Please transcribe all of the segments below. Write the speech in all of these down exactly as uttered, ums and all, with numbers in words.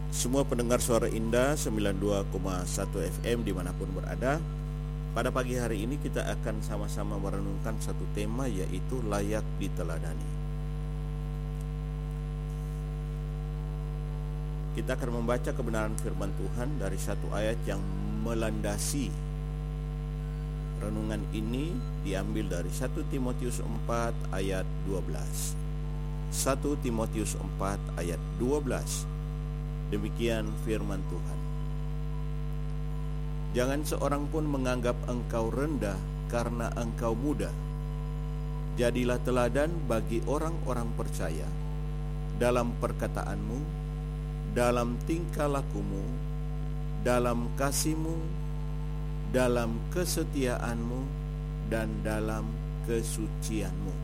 Semua pendengar Suara Indah sembilan puluh dua koma satu F M dimanapun berada, pada pagi hari ini kita akan sama-sama merenungkan satu tema, yaitu layak diteladani. Kita akan membaca kebenaran firman Tuhan dari satu ayat yang melandasi renungan ini, diambil dari satu Timotius empat ayat dua belas. satu Timotius empat ayat dua belas. Demikian firman Tuhan. Jangan seorang pun menganggap engkau rendah karena engkau muda. Jadilah teladan bagi orang-orang percaya dalam perkataanmu, dalam tingkah lakumu, dalam kasihmu, dalam kesetiaanmu, dan dalam kesucianmu.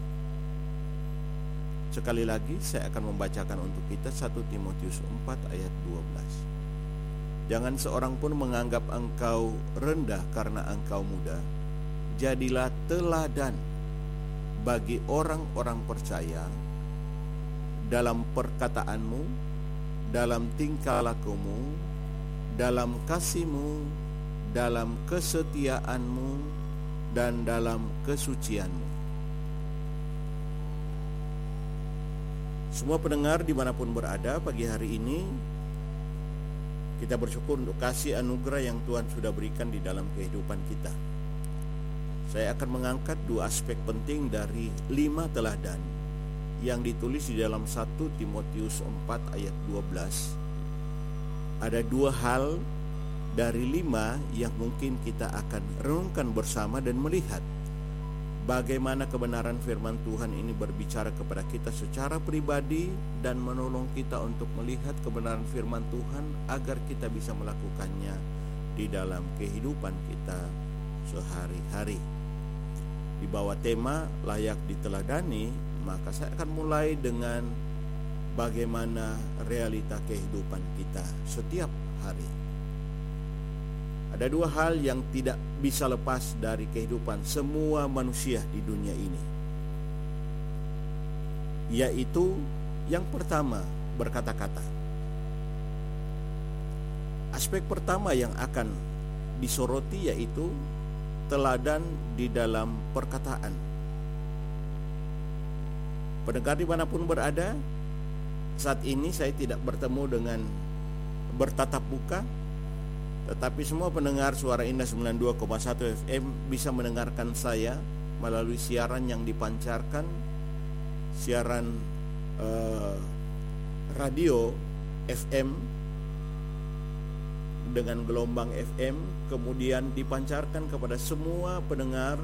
Sekali lagi saya akan membacakan untuk kita satu Timotius empat ayat dua belas. Jangan seorang pun menganggap engkau rendah karena engkau muda. Jadilah teladan bagi orang-orang percaya dalam perkataanmu, dalam tingkah lakumu, dalam kasihmu, dalam kesetiaanmu, dan dalam kesucianmu. Semua pendengar dimanapun berada, pagi hari ini kita bersyukur untuk kasih anugerah yang Tuhan sudah berikan di dalam kehidupan kita. Saya akan mengangkat dua aspek penting dari lima teladan yang ditulis di dalam satu Timotius empat ayat dua belas. Ada dua hal dari lima yang mungkin kita akan renungkan bersama dan melihat bagaimana kebenaran firman Tuhan ini berbicara kepada kita secara pribadi dan menolong kita untuk melihat kebenaran firman Tuhan agar kita bisa melakukannya di dalam kehidupan kita sehari-hari. Di bawah tema layak diteladani, maka saya akan mulai dengan bagaimana realita kehidupan kita setiap hari. Ada dua hal yang tidak bisa lepas dari kehidupan semua manusia di dunia ini, yaitu yang pertama, berkata-kata. Aspek pertama yang akan disoroti yaitu teladan di dalam perkataan. Pendengar dimanapun berada, saat ini saya tidak bertemu dengan bertatap muka, tetapi semua pendengar Suara Indah sembilan puluh dua koma satu F M bisa mendengarkan saya melalui siaran yang dipancarkan, siaran eh, radio F M dengan gelombang F M, kemudian dipancarkan kepada semua pendengar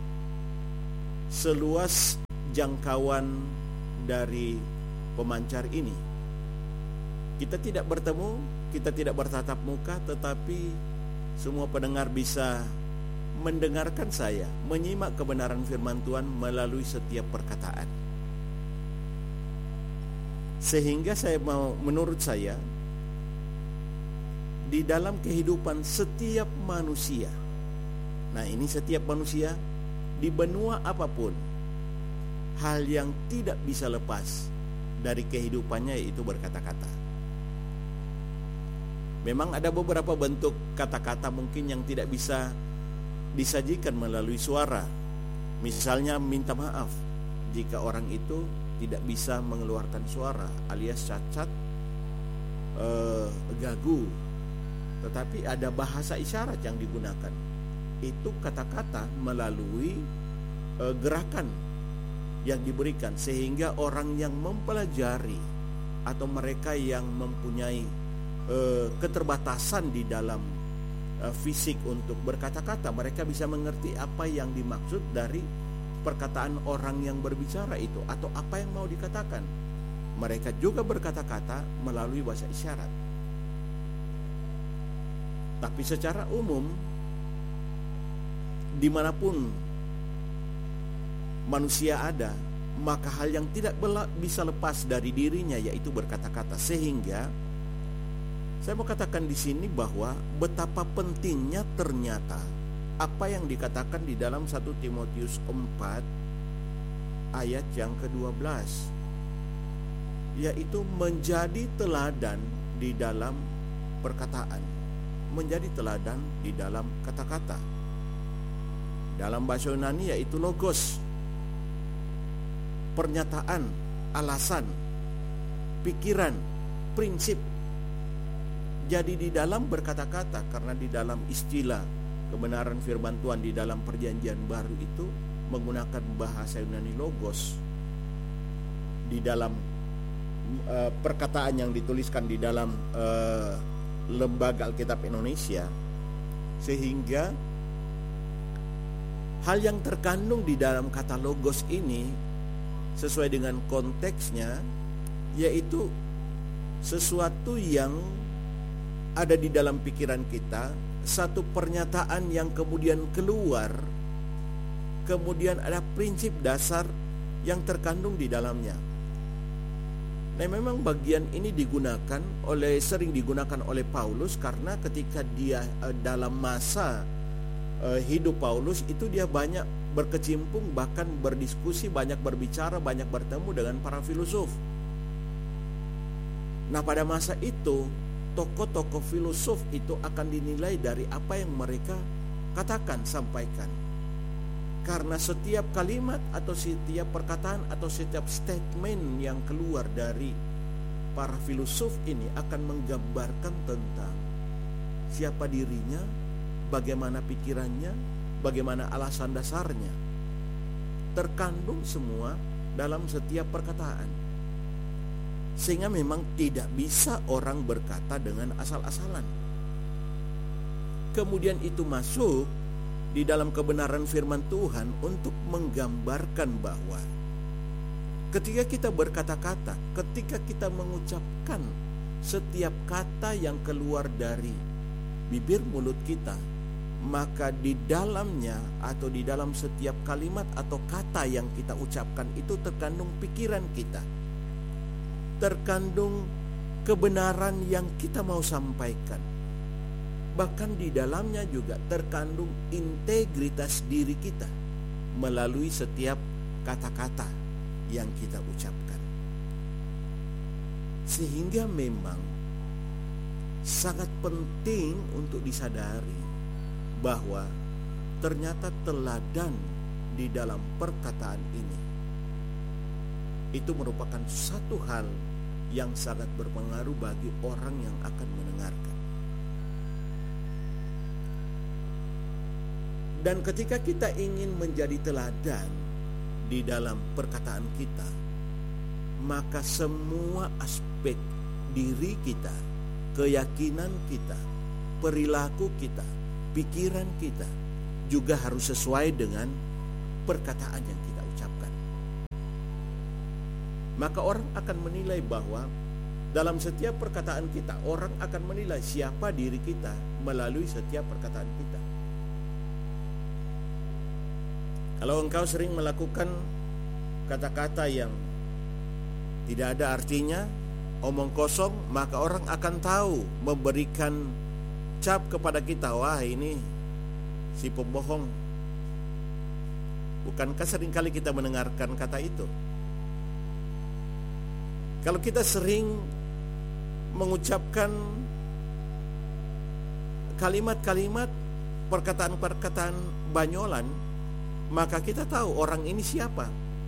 seluas jangkauan dari pemancar ini. Kita tidak bertemu, kita tidak bertatap muka, tetapi semua pendengar bisa mendengarkan saya, menyimak kebenaran firman Tuhan melalui setiap perkataan. Sehingga saya mau, menurut saya, di dalam kehidupan setiap manusia, nah ini setiap manusia di benua apapun, hal yang tidak bisa lepas dari kehidupannya yaitu berkata-kata. Memang ada beberapa bentuk kata-kata mungkin yang tidak bisa disajikan melalui suara. Misalnya minta maaf jika orang itu tidak bisa mengeluarkan suara alias cacat, eh, gagu. Tetapi ada bahasa isyarat yang digunakan. Itu kata-kata melalui eh, gerakan yang diberikan, sehingga orang yang mempelajari atau mereka yang mempunyai keterbatasan di dalam uh, fisik untuk berkata-kata, mereka bisa mengerti apa yang dimaksud dari perkataan orang yang berbicara itu, atau apa yang mau dikatakan. Mereka juga berkata-kata melalui bahasa isyarat. Tapi secara umum, dimanapun manusia ada, maka hal yang tidak bisa lepas dari dirinya yaitu berkata-kata. Sehingga saya mau katakan di sini bahwa betapa pentingnya ternyata apa yang dikatakan di dalam satu Timotius empat ayat yang kedua belas, yaitu menjadi teladan di dalam perkataan, menjadi teladan di dalam kata-kata. Dalam bahasa Yunani yaitu logos, pernyataan, alasan, pikiran, prinsip. Jadi di dalam berkata-kata, karena di dalam istilah kebenaran firman Tuhan di dalam perjanjian baru itu menggunakan bahasa Yunani logos, di dalam uh, perkataan yang dituliskan di dalam uh, Lembaga Alkitab Indonesia, sehingga hal yang terkandung di dalam kata logos ini sesuai dengan konteksnya, yaitu sesuatu yang ada di dalam pikiran kita, satu pernyataan yang kemudian keluar, kemudian ada prinsip dasar yang terkandung di dalamnya. Nah, memang bagian ini digunakan oleh sering digunakan oleh Paulus karena ketika dia uh, dalam masa uh, hidup Paulus itu dia banyak berkecimpung, bahkan berdiskusi, banyak berbicara, banyak bertemu dengan para filosof. Nah, pada masa itu tokoh-tokoh filosof itu akan dinilai dari apa yang mereka katakan, sampaikan. Karena setiap kalimat atau setiap perkataan atau setiap statement yang keluar dari para filosof ini akan menggambarkan tentang siapa dirinya, bagaimana pikirannya, bagaimana alasan dasarnya. Terkandung semua dalam setiap perkataan. Sehingga memang tidak bisa orang berkata dengan asal-asalan. Kemudian itu masuk di dalam kebenaran firman Tuhan untuk menggambarkan bahwa ketika kita berkata-kata, ketika kita mengucapkan setiap kata yang keluar dari bibir mulut kita, maka di dalamnya atau di dalam setiap kalimat atau kata yang kita ucapkan itu terkandung pikiran kita, terkandung kebenaran yang kita mau sampaikan. Bahkan di dalamnya juga terkandung integritas diri kita melalui setiap kata-kata yang kita ucapkan. Sehingga memang sangat penting untuk disadari bahwa ternyata teladan di dalam perkataan ini itu merupakan satu hal yang sangat berpengaruh bagi orang yang akan mendengarkan. Dan ketika kita ingin menjadi teladan di dalam perkataan kita, maka semua aspek diri kita, keyakinan kita, perilaku kita, pikiran kita juga harus sesuai dengan perkataan yang kita ucapkan. Maka orang akan menilai bahwa dalam setiap perkataan kita, orang akan menilai siapa diri kita melalui setiap perkataan kita. Kalau engkau sering melakukan kata-kata yang tidak ada artinya, omong kosong, maka orang akan tahu, memberikan cap kepada kita, wah ini si pembohong. Bukankah seringkali kita mendengarkan kata itu? Kalau kita sering mengucapkan kalimat-kalimat, perkataan-perkataan banyolan, maka kita tahu orang ini siapa.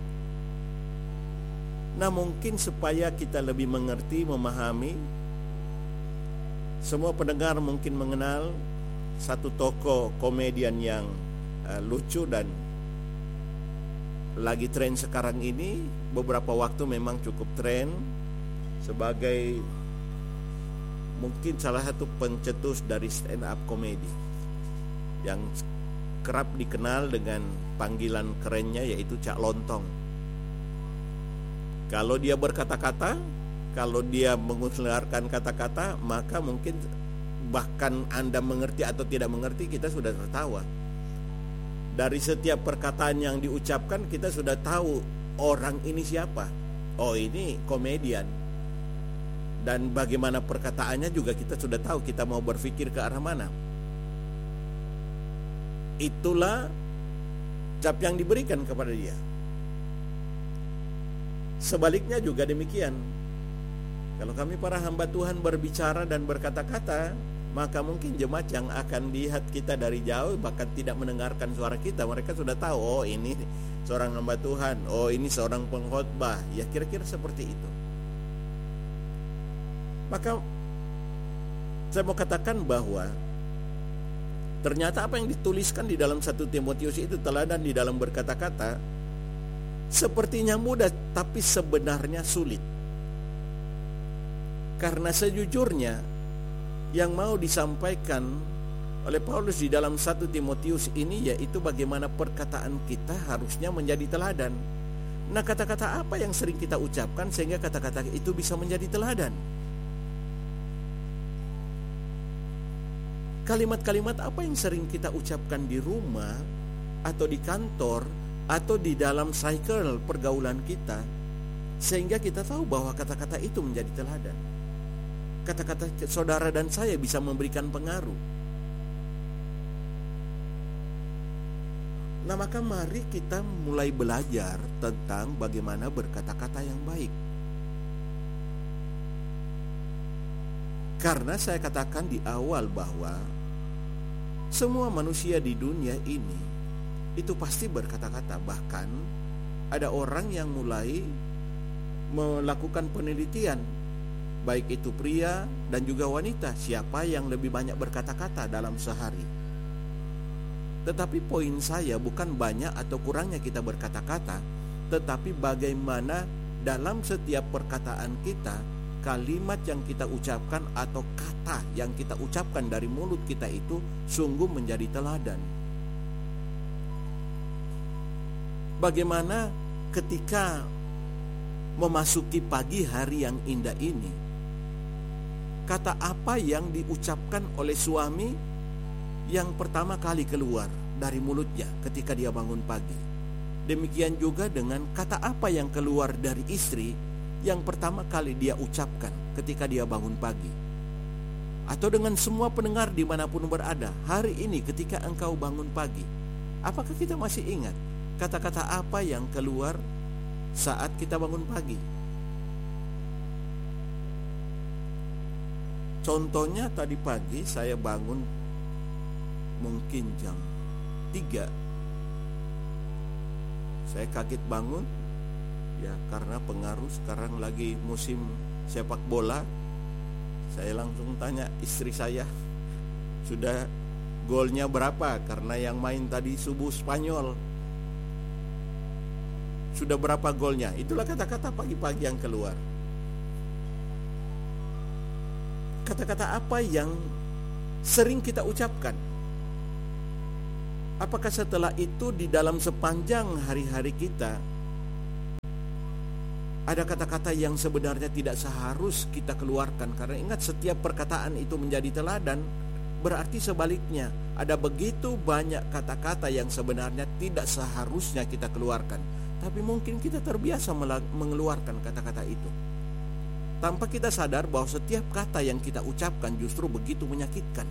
Nah, mungkin supaya kita lebih mengerti, memahami, semua pendengar mungkin mengenal satu tokoh komedian yang uh, lucu dan lagi tren sekarang ini. Beberapa waktu memang cukup tren sebagai mungkin salah satu pencetus dari stand up comedy yang kerap dikenal dengan panggilan kerennya yaitu Cak Lontong. Kalau dia berkata-kata, kalau dia mengeluarkan kata-kata, maka mungkin bahkan Anda mengerti atau tidak mengerti, kita sudah tertawa. Dari setiap perkataan yang diucapkan, kita sudah tahu orang ini siapa. Oh, ini komedian. Dan bagaimana perkataannya juga kita sudah tahu, kita mau berpikir ke arah mana. Itulah cap yang diberikan kepada dia. Sebaliknya juga demikian. Kalau kami para hamba Tuhan berbicara dan berkata-kata, maka mungkin jemaat yang akan lihat kita dari jauh bahkan tidak mendengarkan suara kita. Mereka sudah tahu, oh ini seorang hamba Tuhan, oh ini seorang pengkhotbah. Ya kira-kira seperti itu. Maka saya mau katakan bahwa ternyata apa yang dituliskan di dalam satu Timotius itu, teladan di dalam berkata-kata, sepertinya mudah tapi sebenarnya sulit. Karena sejujurnya yang mau disampaikan oleh Paulus di dalam satu Timotius ini yaitu bagaimana perkataan kita harusnya menjadi teladan. Nah, kata-kata apa yang sering kita ucapkan sehingga kata-kata itu bisa menjadi teladan? Kalimat-kalimat apa yang sering kita ucapkan di rumah atau di kantor atau di dalam cycle pergaulan kita sehingga kita tahu bahwa kata-kata itu menjadi teladan. Kata-kata saudara dan saya bisa memberikan pengaruh. Nah, maka mari kita mulai belajar tentang bagaimana berkata-kata yang baik. Karena saya katakan di awal bahwa semua manusia di dunia ini itu pasti berkata-kata. Bahkan ada orang yang mulai melakukan penelitian, baik itu pria dan juga wanita, siapa yang lebih banyak berkata-kata dalam sehari. Tetapi poin saya bukan banyak atau kurangnya kita berkata-kata, tetapi bagaimana dalam setiap perkataan kita, kalimat yang kita ucapkan atau kata yang kita ucapkan dari mulut kita itu sungguh menjadi teladan. Bagaimana ketika memasuki pagi hari yang indah ini, kata apa yang diucapkan oleh suami yang pertama kali keluar dari mulutnya ketika dia bangun pagi. Demikian juga dengan kata apa yang keluar dari istri yang pertama kali dia ucapkan ketika dia bangun pagi. Atau dengan semua pendengar dimanapun berada, hari ini ketika engkau bangun pagi, apakah kita masih ingat kata-kata apa yang keluar saat kita bangun pagi? Contohnya tadi pagi saya bangun mungkin jam tiga. Saya kaget bangun, ya karena pengaruh sekarang lagi musim sepak bola. Saya langsung tanya istri saya, sudah golnya berapa? Karena yang main tadi subuh Spanyol, sudah berapa golnya? Itulah kata-kata pagi-pagi yang keluar. Kata-kata apa yang sering kita ucapkan? Apakah setelah itu di dalam sepanjang hari-hari kita ada kata-kata yang sebenarnya tidak seharus kita keluarkan? Karena ingat, setiap perkataan itu menjadi teladan. Berarti sebaliknya, ada begitu banyak kata-kata yang sebenarnya tidak seharusnya kita keluarkan, tapi mungkin kita terbiasa mengeluarkan kata-kata itu tanpa kita sadar bahwa setiap kata yang kita ucapkan justru begitu menyakitkan.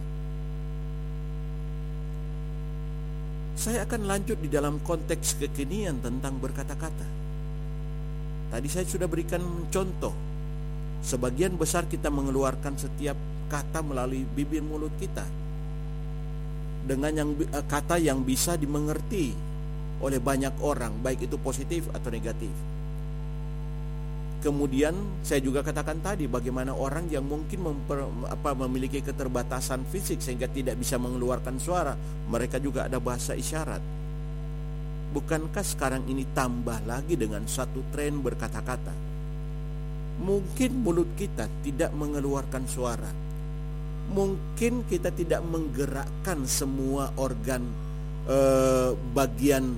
Saya akan lanjut di dalam konteks kekinian tentang berkata-kata. Tadi saya sudah berikan contoh. Sebagian besar kita mengeluarkan setiap kata melalui bibir mulut kita dengan yang kata yang bisa dimengerti oleh banyak orang, baik itu positif atau negatif. Kemudian saya juga katakan tadi bagaimana orang yang mungkin memper, apa, memiliki keterbatasan fisik sehingga tidak bisa mengeluarkan suara, mereka juga ada bahasa isyarat. Bukankah sekarang ini tambah lagi dengan satu tren berkata-kata? Mungkin mulut kita tidak mengeluarkan suara, mungkin kita tidak menggerakkan semua organ eh, bagian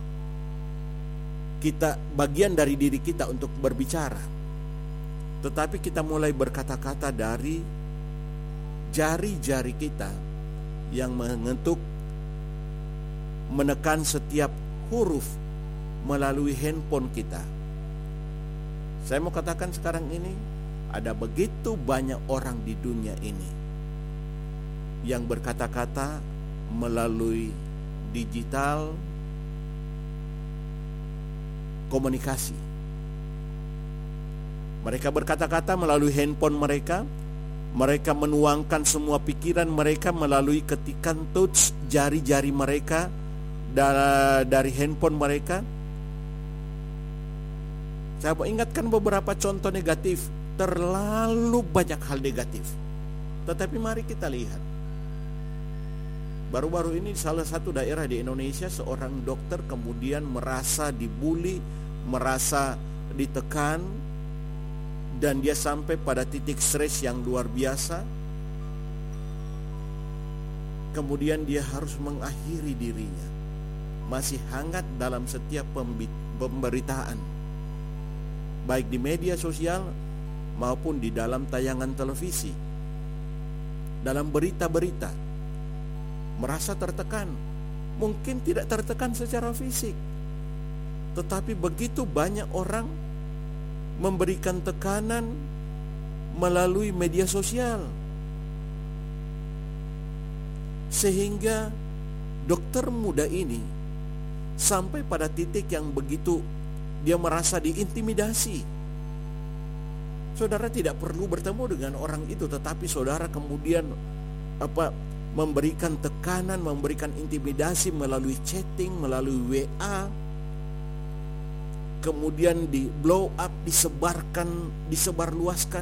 kita, bagian dari diri kita untuk berbicara, tetapi kita mulai berkata-kata dari jari-jari kita yang mengetuk, menekan setiap huruf melalui handphone kita. Saya mau katakan sekarang ini ada begitu banyak orang di dunia ini yang berkata-kata melalui digital komunikasi. Mereka berkata-kata melalui handphone mereka. Mereka menuangkan semua pikiran mereka melalui ketikan touch jari-jari mereka dari handphone mereka. Saya mau ingatkan beberapa contoh negatif. Terlalu banyak hal negatif. Tetapi mari kita lihat. Baru-baru ini salah satu daerah di Indonesia, seorang dokter kemudian merasa dibully, merasa ditekan, dan dia sampai pada titik stres yang luar biasa. Kemudian dia harus mengakhiri dirinya. Masih hangat dalam setiap pemberitaan, baik di media sosial maupun di dalam tayangan televisi, dalam berita-berita. Merasa tertekan. Mungkin tidak tertekan secara fisik, tetapi begitu banyak orang memberikan tekanan melalui media sosial, sehingga dokter muda ini sampai pada titik yang begitu dia merasa diintimidasi. Saudara tidak perlu bertemu dengan orang itu, tetapi saudara kemudian apa memberikan tekanan, memberikan intimidasi melalui chatting, melalui W A, kemudian di blow up, disebarkan, disebarluaskan,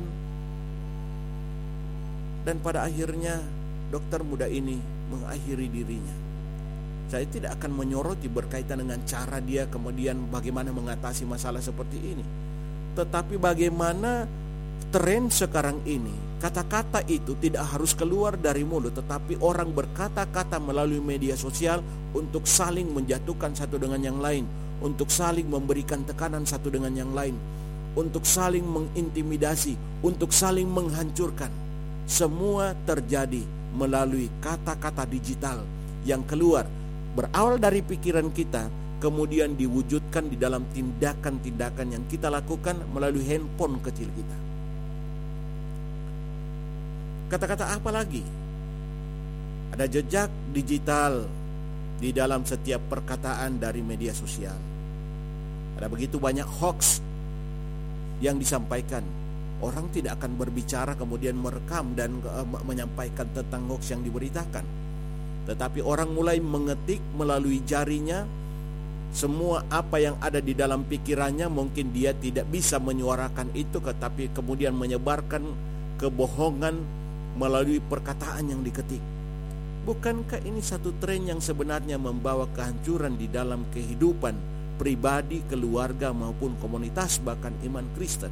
dan pada akhirnya dokter muda ini mengakhiri dirinya. Saya tidak akan menyoroti berkaitan dengan cara dia kemudian bagaimana mengatasi masalah seperti ini, tetapi bagaimana tren sekarang ini, kata-kata itu tidak harus keluar dari mulut, tetapi orang berkata-kata melalui media sosial untuk saling menjatuhkan satu dengan yang lain, untuk saling memberikan tekanan satu dengan yang lain, untuk saling mengintimidasi, untuk saling menghancurkan. Semua terjadi melalui kata-kata digital yang keluar, berawal dari pikiran kita, kemudian diwujudkan di dalam tindakan-tindakan yang kita lakukan melalui handphone kecil kita. Kata-kata apa lagi? Ada jejak digital di dalam setiap perkataan dari media sosial. Ada begitu banyak hoax yang disampaikan. Orang tidak akan berbicara kemudian merekam dan uh, menyampaikan tentang hoax yang diberitakan. Tetapi orang mulai mengetik melalui jarinya semua apa yang ada di dalam pikirannya. Mungkin dia tidak bisa menyuarakan itu, tetapi kemudian menyebarkan kebohongan melalui perkataan yang diketik. Bukankah ini satu tren yang sebenarnya membawa kehancuran di dalam kehidupan pribadi, keluarga maupun komunitas, bahkan iman Kristen?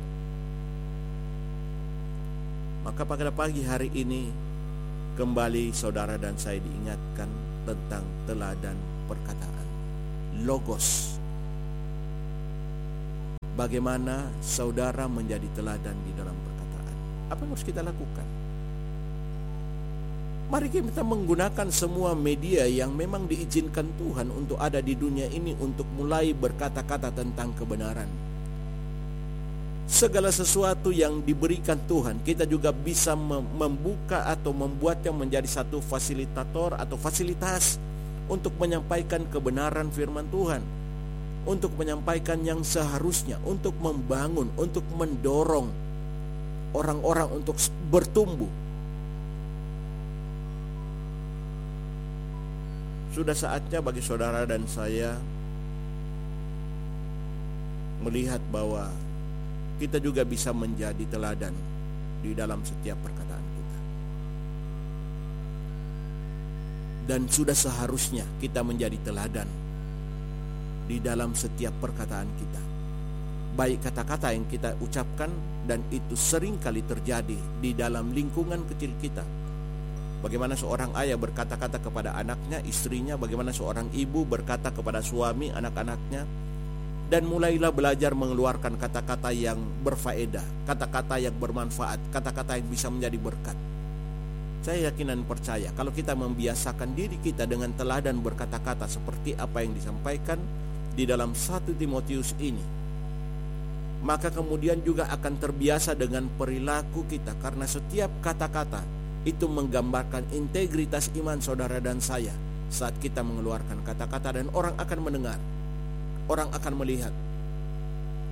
Maka pada pagi hari ini kembali saudara dan saya diingatkan tentang teladan perkataan, logos. Bagaimana saudara menjadi teladan di dalam perkataan? Apa yang harus kita lakukan? Mari kita menggunakan semua media yang memang diizinkan Tuhan untuk ada di dunia ini untuk mulai berkata-kata tentang kebenaran. Segala sesuatu yang diberikan Tuhan, kita juga bisa membuka atau membuatnya menjadi satu fasilitator atau fasilitas untuk menyampaikan kebenaran firman Tuhan, untuk menyampaikan yang seharusnya, untuk membangun, untuk mendorong orang-orang untuk bertumbuh. Sudah saatnya bagi saudara dan saya melihat bahwa kita juga bisa menjadi teladan di dalam setiap perkataan kita. Dan sudah seharusnya kita menjadi teladan di dalam setiap perkataan kita. Baik kata-kata yang kita ucapkan, dan itu sering kali terjadi di dalam lingkungan kecil kita. Bagaimana seorang ayah berkata-kata kepada anaknya, istrinya, bagaimana seorang ibu berkata kepada suami, anak-anaknya, dan mulailah belajar mengeluarkan kata-kata yang berfaedah, kata-kata yang bermanfaat, kata-kata yang bisa menjadi berkat. Saya yakin dan percaya kalau kita membiasakan diri kita dengan teladan berkata-kata seperti apa yang disampaikan di dalam satu Timotius ini, maka kemudian juga akan terbiasa dengan perilaku kita, karena setiap kata-kata itu menggambarkan integritas iman saudara dan saya saat kita mengeluarkan kata-kata, dan orang akan mendengar, orang akan melihat,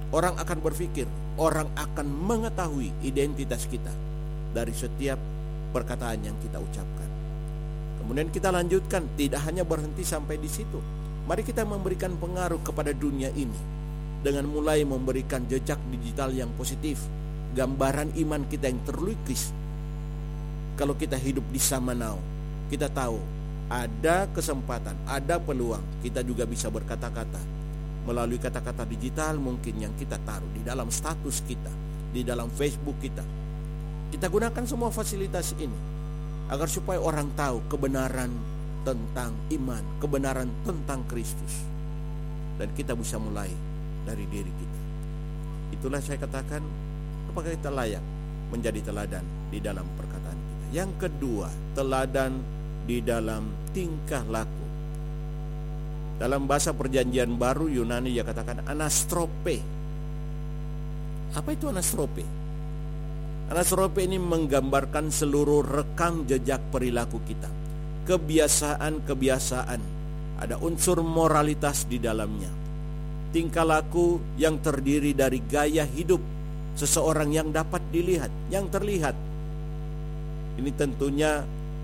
Orang akan berpikir, orang akan mengetahui identitas kita dari setiap perkataan yang kita ucapkan. Kemudian kita lanjutkan, tidak hanya berhenti sampai di situ. Mari kita memberikan pengaruh kepada dunia ini dengan mulai memberikan jejak digital yang positif, gambaran iman kita yang terlukis. Kalau kita hidup di zaman now, kita tahu ada kesempatan, ada peluang, kita juga bisa berkata-kata melalui kata-kata digital mungkin yang kita taruh di dalam status kita, di dalam Facebook kita. Kita gunakan semua fasilitas ini agar supaya orang tahu kebenaran tentang iman, kebenaran tentang Kristus. Dan kita bisa mulai dari diri kita. Itulah saya katakan, apakah kita layak menjadi teladan di dalam perkataan kita. Yang kedua, teladan di dalam tingkah laku. Dalam bahasa perjanjian baru Yunani dia katakan anastrope. Apa itu anastrope? Anastrope ini menggambarkan seluruh rekam jejak perilaku kita, kebiasaan-kebiasaan, ada unsur moralitas di dalamnya. Tingkah laku yang terdiri dari gaya hidup seseorang yang dapat dilihat, yang terlihat. Ini tentunya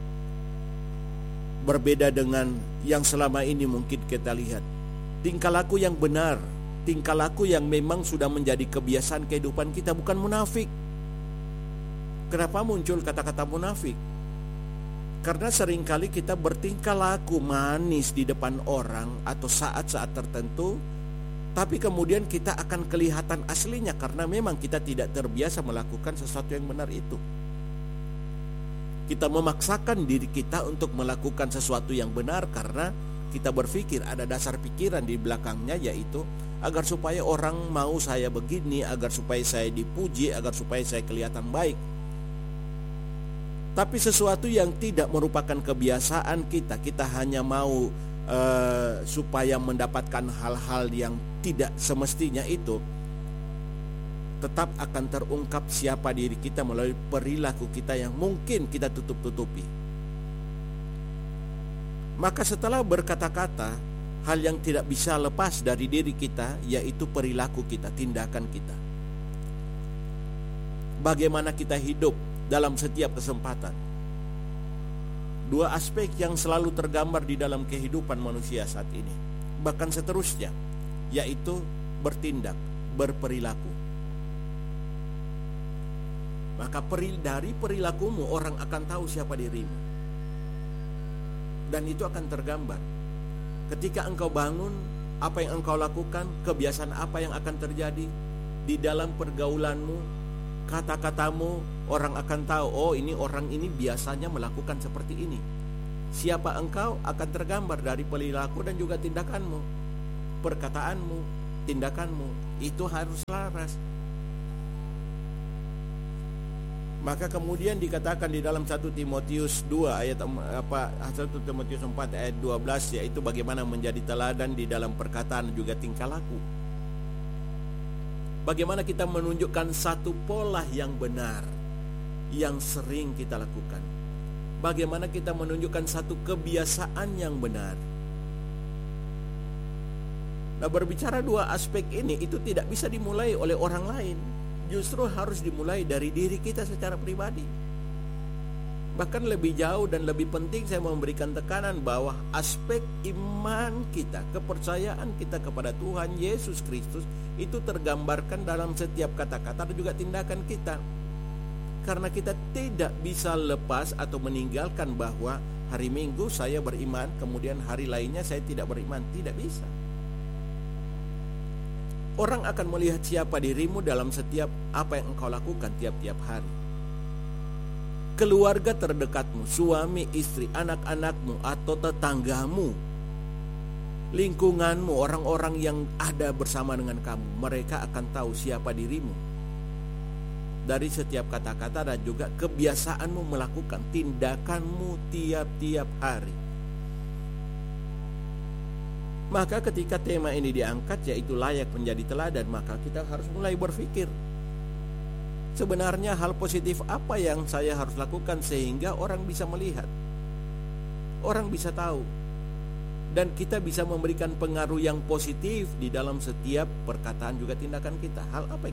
berbeda dengan yang selama ini mungkin kita lihat. Tingkah laku yang benar, tingkah laku yang memang sudah menjadi kebiasaan kehidupan kita, bukan munafik. Kenapa muncul kata-kata munafik? Karena seringkali kita bertingkah laku manis di depan orang atau saat-saat tertentu, tapi kemudian kita akan kelihatan aslinya karena memang kita tidak terbiasa melakukan sesuatu yang benar itu. Kita memaksakan diri kita untuk melakukan sesuatu yang benar karena kita berpikir ada dasar pikiran di belakangnya, yaitu agar supaya orang mau saya begini, agar supaya saya dipuji, agar supaya saya kelihatan baik. Tapi sesuatu yang tidak merupakan kebiasaan kita, kita hanya mau uh, supaya mendapatkan hal-hal yang tidak semestinya itu, tetap akan terungkap siapa diri kita melalui perilaku kita yang mungkin kita tutup-tutupi. Maka setelah berkata-kata, hal yang tidak bisa lepas dari diri kita yaitu perilaku kita, tindakan kita. Bagaimana kita hidup dalam setiap kesempatan. Dua aspek yang selalu tergambar di dalam kehidupan manusia saat ini, bahkan seterusnya, yaitu bertindak, berperilaku. Maka peri, dari perilakumu orang akan tahu siapa dirimu. Dan itu akan tergambar. Ketika engkau bangun, apa yang engkau lakukan, kebiasaan apa yang akan terjadi di dalam pergaulanmu, kata-katamu, orang akan tahu, oh ini orang ini biasanya melakukan seperti ini. Siapa engkau akan tergambar dari perilaku dan juga tindakanmu, perkataanmu, tindakanmu. Itu harus selaras. Maka kemudian dikatakan di dalam satu Timotius dua ayat apa satu Timotius empat ayat dua belas, yaitu bagaimana menjadi teladan di dalam perkataan juga tingkah laku. Bagaimana kita menunjukkan satu pola yang benar yang sering kita lakukan. Bagaimana kita menunjukkan satu kebiasaan yang benar. Nah, berbicara dua aspek ini itu tidak bisa dimulai oleh orang lain. Justru harus dimulai dari diri kita secara pribadi. Bahkan lebih jauh dan lebih penting saya memberikan tekanan bahwa aspek iman kita, kepercayaan kita kepada Tuhan Yesus Kristus itu tergambarkan dalam setiap kata-kata dan juga tindakan kita. Karena kita tidak bisa lepas atau meninggalkan bahwa hari Minggu saya beriman, kemudian hari lainnya saya tidak beriman. Tidak bisa. Orang akan melihat siapa dirimu dalam setiap apa yang engkau lakukan tiap-tiap hari. Keluarga terdekatmu, suami, istri, anak-anakmu, atau tetanggamu, lingkunganmu, orang-orang yang ada bersama dengan kamu, mereka akan tahu siapa dirimu dari setiap kata-kata dan juga kebiasaanmu melakukan tindakanmu tiap-tiap hari. Maka ketika tema ini diangkat, yaitu layak menjadi teladan, maka kita harus mulai berpikir, sebenarnya hal positif apa yang saya harus lakukan sehingga orang bisa melihat, orang bisa tahu dan kita bisa memberikan pengaruh yang positif di dalam setiap perkataan juga tindakan kita. Hal apa yang